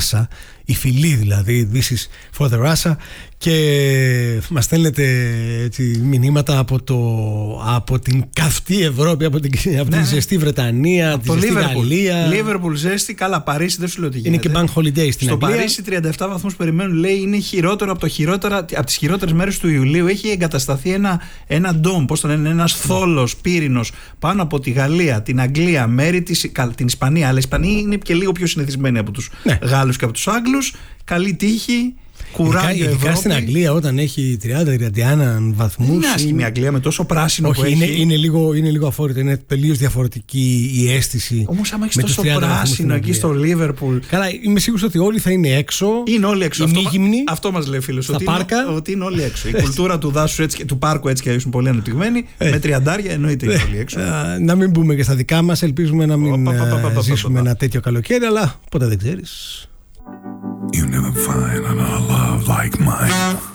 Russia, η φυλή δηλαδή, This is for the Russia, και μας στέλνετε έτσι, μηνύματα από την καυτή Ευρώπη, από την ζεστή Βρετανία, τη ζεστή Γαλλία. Λίβερπουλ ζέστη, καλά, Παρίσι δεν σου λέω τι γίνεται. Είναι και bank holiday στην στο Αγγλία. Παρίσι 37 βαθμούς περιμένουν, λέει, είναι χειρότερο από τις χειρότερες μέρες του Ιουλίου. Έχει εγκατασταθεί ένα ντόμ, πώς το λένε, ένας θόλος πύρινος πάνω από τη Γαλλία, την Αγγλία, μέρη την Ισπανία. Αλλά οι Ισπανοί είναι και λίγο πιο συνηθισμένοι από τους Γάλλους και από τους Άγγλους. Καλή τύχη. Ειδικά στην Αγγλία, όταν έχει 30-31 βαθμούς. Είναι άσχημη η Αγγλία με τόσο πράσινο που έχει. Είναι λίγο αφόρητο. Είναι τελείως διαφορετική η αίσθηση. Όμως, άμα έχει τόσο πράσινο εκεί στο Λίβερπουλ. Καλά, είμαι σίγουρος ότι όλοι θα είναι έξω. Είναι όλοι έξω. Αυτό μας λέει ο φίλος. Στα πάρκα. Ότι είναι όλοι έξω. Η κουλτούρα του δάσου έτσι, του πάρκου έτσι και είναι πολύ ανεπτυγμένη. Με 30 εννοείται είναι όλοι έξω. Να μην μπούμε και στα δικά μας. Ελπίζουμε να μην ζήσουμε ένα τέτοιο καλοκαίρι, αλλά ποτέ δεν ξέρεις. You never find another love like mine.